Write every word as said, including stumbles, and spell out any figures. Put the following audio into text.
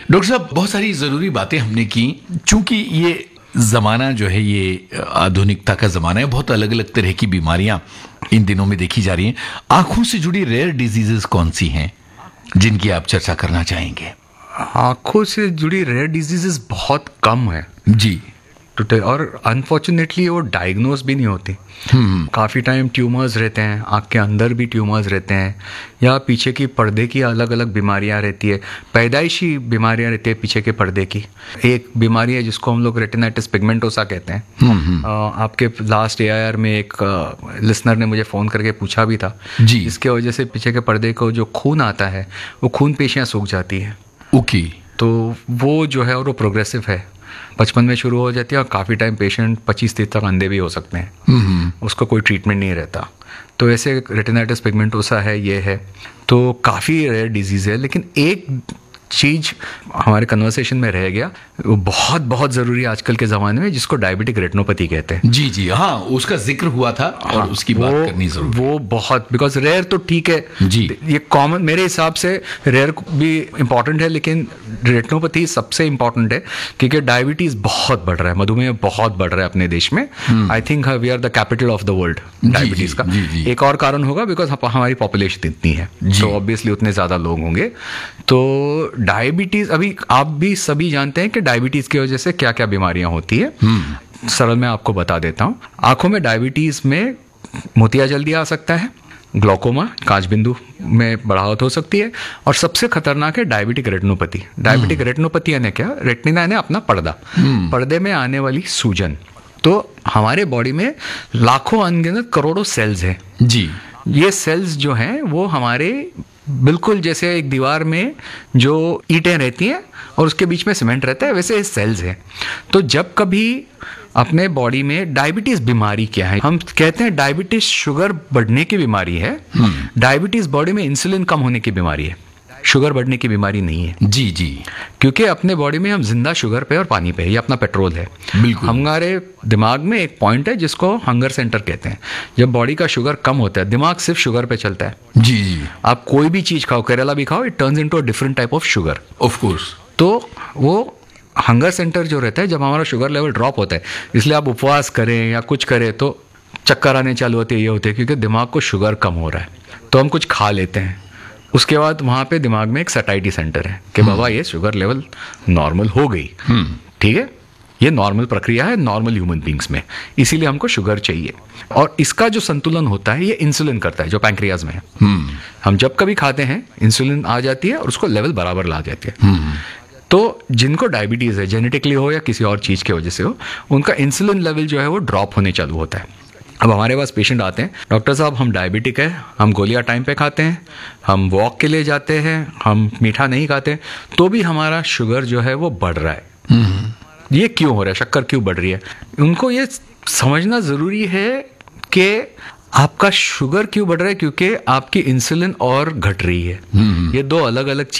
Doctor साहब, बहुत सारी ज़रूरी बातें हमने की। चूंकि ये ज़माना जो है ये आधुनिकता का ज़माना है, बहुत अलग अलग तरह की बीमारियां इन दिनों में देखी जा रही हैं। आंखों से जुड़ी रेयर डिजीजेस कौन सी हैं जिनकी आप चर्चा करना चाहेंगे? आंखों से जुड़ी रेयर डिजीजेस बहुत कम है जी। टोटल, और अनफॉर्चुनेटली वो डायग्नोज भी नहीं होती। काफ़ी टाइम ट्यूमर्स रहते हैं, आँख के अंदर भी ट्यूमर्स रहते हैं, या पीछे की पर्दे की अलग अलग बीमारियां रहती है, पैदाइशी बीमारियां रहती है पीछे के पर्दे की। एक बीमारी है जिसको हम लोग रेटिनाइटिस पिगमेंटोसा कहते हैं। आ, आपके लास्ट ए आई आर में एक लिसनर ने मुझे फ़ोन करके पूछा भी था जी। इसके वजह से पीछे के पर्दे को जो खून आता है वो खून पेशियाँ सूख जाती है। ओके। तो वो जो है और वो प्रोग्रेसिव है, बचपन में शुरू हो जाती है और काफ़ी टाइम पेशेंट पच्चीस तीस तक अंधे भी हो सकते हैं, उसका कोई ट्रीटमेंट नहीं रहता। तो ऐसे रेटिनाइटिस पिगमेंटोसा है, ये है, तो काफ़ी रेयर डिजीज़ है। लेकिन एक चीज़ हमारे कन्वर्सेशन में रह गया, वो बहुत बहुत ज़रूरी है आजकल के ज़माने में, जिसको डायबिटिक रेटिनोपैथी कहते हैं। जी जी, हाँ, उसका जिक्र हुआ था और हाँ, उसकी बात करनी जरूरी। वो बहुत, बिकॉज रेयर तो ठीक है जी, ये कॉमन मेरे हिसाब से रेयर भी इम्पॉर्टेंट है, लेकिन रेटिनोपैथी सबसे इम्पॉर्टेंट है क्योंकि डायबिटीज़ बहुत बढ़ रहा है, मधुमेह बहुत बढ़ रहा है अपने देश में। I think we are the capital of the world diabetes का। जी, जी, एक और कारण होगा बिकॉज हमारी पॉपुलेशन इतनी है, तो ऑब्वियसली उतने ज़्यादा लोग होंगे। तो डायबिटीज़, अभी आप भी सभी जानते हैं कि डायबिटीज़ की वजह से क्या क्या बीमारियां होती है। सरल मैं आपको बता देता हूँ। आंखों में डायबिटीज़ में मोतिया जल्दी आ सकता है, ग्लोकोमा कांच बिंदु में बढ़ावट हो सकती है, और सबसे खतरनाक है डायबिटिक रेटिनोपैथी। डायबिटिक रेटिनोपैथी यानी क्या? रेटिना यानी अपना पर्दा, पर्दे में आने वाली सूजन। तो हमारे बॉडी में लाखों अनगिनत करोड़ों सेल्स हैं जी। ये सेल्स जो हैं वो हमारे बिल्कुल जैसे एक दीवार में जो ईंटें रहती हैं और उसके बीच में सीमेंट रहता है, वैसे सेल्स हैं। तो जब कभी अपने बॉडी में डायबिटीज़ बीमारी क्या है, हम कहते हैं डायबिटीज़ शुगर बढ़ने की बीमारी है। डायबिटीज़ बॉडी में इंसुलिन कम होने की बीमारी है, शुगर बढ़ने की बीमारी नहीं है। जी जी, क्योंकि अपने बॉडी में हम जिंदा शुगर पे और पानी पे, ये अपना पेट्रोल है। बिल्कुल। हमारे दिमाग में एक पॉइंट है जिसको हंगर सेंटर कहते हैं। जब बॉडी का शुगर कम होता है, दिमाग सिर्फ शुगर पे चलता है। जी जी, आप कोई भी चीज़ खाओ, केरला भी खाओ, it turns into a different type of sugar. Of course. तो वो हंगर सेंटर जो रहता है, जब हमारा शुगर लेवल ड्रॉप होता है, इसलिए आप उपवास करें या कुछ करें तो चक्कर आने चालू होते हैं, ये होते हैं क्योंकि दिमाग को शुगर कम हो रहा है। तो हम कुछ खा लेते हैं, उसके बाद वहाँ पे दिमाग में एक सटाइटी सेंटर है कि बाबा ये शुगर लेवल नॉर्मल हो गई, ठीक है, ये नॉर्मल प्रक्रिया है नॉर्मल ह्यूमन बींग्स में, इसीलिए हमको शुगर चाहिए। और इसका जो संतुलन होता है ये इंसुलिन करता है, जो पैंक्रियाज में है। हम जब कभी खाते हैं इंसुलिन आ जाती है और उसको लेवल बराबर ला जाती है। तो जिनको डायबिटीज़ है, जेनेटिकली हो या किसी और चीज़ की वजह से हो, उनका इंसुलिन लेवल जो है वो ड्रॉप होने चालू होता है। अब हमारे पास पेशेंट आते हैं, डॉक्टर साहब हम डायबिटिक है, हम गोलियां टाइम पे खाते हैं, हम वॉक के लिए जाते हैं, हम मीठा नहीं खाते, तो भी हमारा शुगर जो है वो बढ़ रहा है। ये क्यों हो रहा है, शक्कर क्यों बढ़ रही है? उनको ये समझना ज़रूरी है कि आपका शुगर क्यों बढ़ रहा है, क्योंकि आपकी इंसुलिन और घट रही है। ये दो अलग अलग